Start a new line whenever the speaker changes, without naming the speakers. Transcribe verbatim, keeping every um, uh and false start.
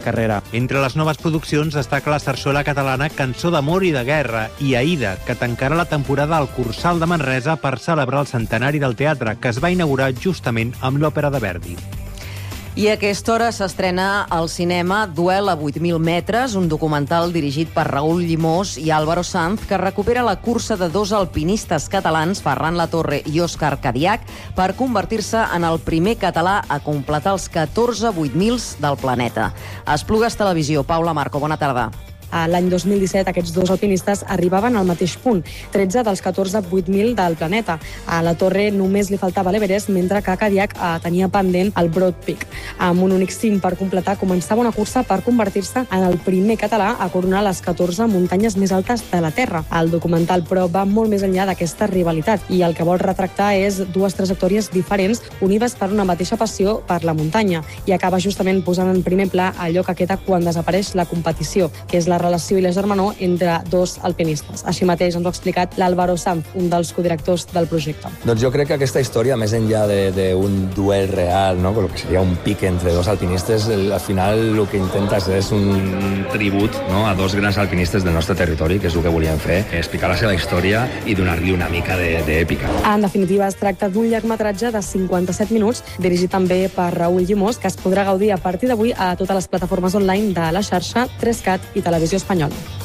carrera. Entre les noves produccions destaca la sarsuela catalana Cançó d'amor i de guerra i Aïda, que tancarà la temporada al Cursal de Manresa per celebrar el centenari del teatre, que es va inaugurar justament amb l'òpera de Verdi.
I a aquesta hora s'estrena al cinema Duel a vuit mil metres, un documental dirigit per Raül Llimós i Álvaro Sanz, que recupera la cursa de dos alpinistes catalans, Ferran Latorre i Òscar Cadiach, per convertir-se en el primer català a completar els catorze vuit mils del planeta. Esplugues Televisió, Paula Marco, bona tarda.
L'any dos mil disset aquests dos alpinistes arribaven al mateix punt, tretze dels catorze vuit mil del planeta. A la Torre només li faltava l'Everest, mentre que Cadiach tenia pendent el Broad Peak. Amb un únic cim per completar, començava una cursa per convertir-se en el primer català a coronar les catorze muntanyes més altes de la Terra. El documental, però, va molt més enllà d'aquesta rivalitat i el que vol retractar és dues trajectòries diferents unides per una mateixa passió per la muntanya, i acaba justament posant en primer pla allò que queda quan desapareix la competició, que és la relació i la germanor entre dos alpinistes. Així mateix ens ho ha explicat l'Álvaro Sanz, un dels codirectors del projecte.
Doncs jo crec que aquesta història, més enllà d'un duel real, no? el que seria un pic entre dos alpinistes, el, al final el que intentes és un tribut, no? a dos grans alpinistes del nostre territori, que és el que volien fer, explicar la seva història i donar-li una mica d'èpica.
En definitiva, es tracta d'un llargmetratge de cinquanta-set minuts, dirigit també per Raül Llimós, que es podrà gaudir a partir d'avui a totes les plataformes online de la xarxa, tres cat i Televisió Espanyola.